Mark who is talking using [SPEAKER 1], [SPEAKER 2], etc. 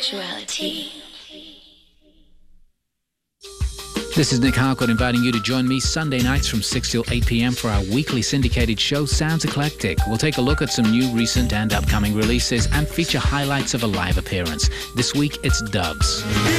[SPEAKER 1] sexuality.
[SPEAKER 2] This is Nick Harcourt inviting you to join me Sunday nights from 6 till 8 p.m. for our weekly syndicated show, Sounds Eclectic. We'll take a look at some new, recent and upcoming releases and feature highlights of a live appearance. This week, it's Dubs.